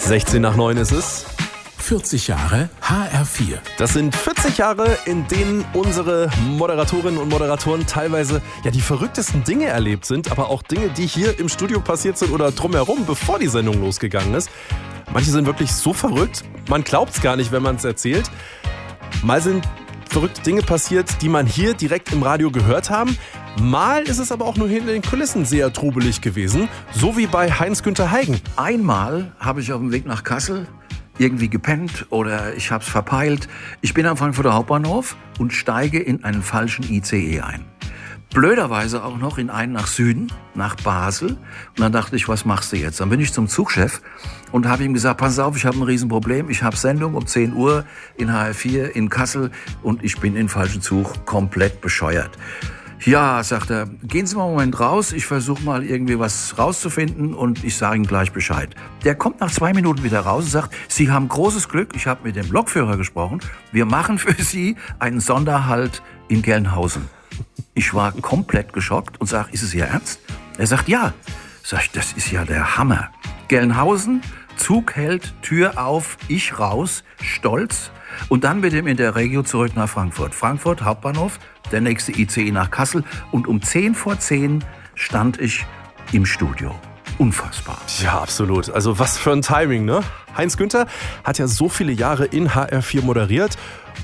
16 nach 9 ist es. 40 Jahre HR4. Das sind 40 Jahre, in denen unsere Moderatorinnen und Moderatoren teilweise die verrücktesten Dinge erlebt sind, aber auch Dinge, die hier im Studio passiert sind oder drumherum, bevor die Sendung losgegangen ist. Manche sind wirklich so verrückt, man glaubt es gar nicht, wenn man es erzählt. Mal sind verrückte Dinge passiert, die man hier direkt im Radio gehört haben. Mal ist es aber auch nur hinter den Kulissen sehr trubelig gewesen, so wie bei Heinz-Günther Heigen. Einmal habe ich auf dem Weg nach Kassel irgendwie gepennt oder ich habe es verpeilt. Ich bin am Frankfurter Hauptbahnhof und steige in einen falschen ICE ein. Blöderweise auch noch in einen nach Süden, nach Basel. Und dann dachte ich, was machst du jetzt? Dann bin ich zum Zugchef und habe ihm gesagt, pass auf, ich habe ein Riesenproblem. Ich habe Sendung um 10 Uhr in HR4 in Kassel und ich bin in falschen Zug, komplett bescheuert. Ja, sagt er, gehen Sie mal einen Moment raus, ich versuche mal irgendwie was rauszufinden und ich sage Ihnen gleich Bescheid. Der kommt nach 2 Minuten wieder raus und sagt, Sie haben großes Glück, ich habe mit dem Lokführer gesprochen, wir machen für Sie einen Sonderhalt in Gelnhausen. Ich war komplett geschockt und sage, ist es Ihr Ernst? Er sagt, ja. Sag ich, das ist ja der Hammer. Gelnhausen, Zug hält, Tür auf, ich raus, stolz. Und dann mit dem in der Regio zurück nach Frankfurt. Frankfurt, Hauptbahnhof, der nächste ICE nach Kassel. Und um 10 vor 10 stand ich im Studio. Unfassbar. Ja, absolut. Also was für ein Timing, ne? Heinz-Günther hat ja so viele Jahre in HR4 moderiert.